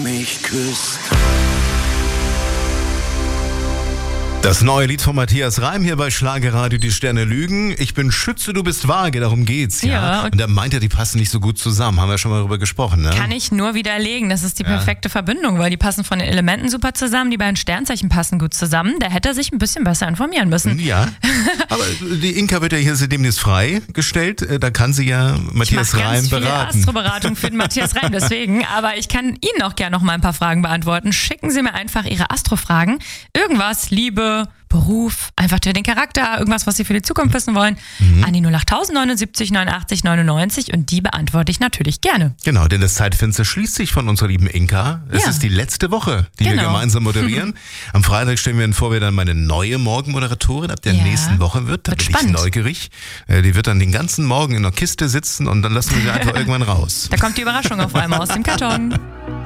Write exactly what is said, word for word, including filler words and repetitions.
mich küsst. Das neue Lied von Matthias Reim hier bei Schlagerradio, die Sterne lügen. Ich bin Schütze, du bist vage, darum geht's, ja. Ja, und, und er meint ja, die passen nicht so gut zusammen, haben wir schon mal darüber gesprochen, ne? Kann ich nur widerlegen, das ist die perfekte ja. Verbindung, weil die passen von den Elementen super zusammen, die beiden Sternzeichen passen gut zusammen, da hätte er sich ein bisschen besser informieren müssen. Ja, aber die Inka wird ja hier demnächst freigestellt, da kann sie ja Matthias ich Reim ganz beraten. Viele Astroberatung für den Matthias Reim, deswegen, aber ich kann Ihnen auch gerne noch mal ein paar Fragen beantworten. Schicken Sie mir einfach Ihre Astrofragen, irgendwas, Liebe, Beruf, einfach den Charakter, irgendwas, was Sie für die Zukunft wissen wollen, mhm. an die null acht neunundsiebzig neunundachtzig neunundneunzig und die beantworte ich natürlich gerne. Genau, denn das Zeitfenster schließt sich von unserer lieben Inka. Es ja. ist die letzte Woche, die genau. wir gemeinsam moderieren. Am Freitag stellen wir Ihnen vor, wer dann meine neue Morgenmoderatorin ab der ja. nächsten Woche wird. Da wird bin spannend. ich neugierig. Die wird dann den ganzen Morgen in der Kiste sitzen und dann lassen wir sie einfach irgendwann raus. Da kommt die Überraschung auf einmal aus dem Karton.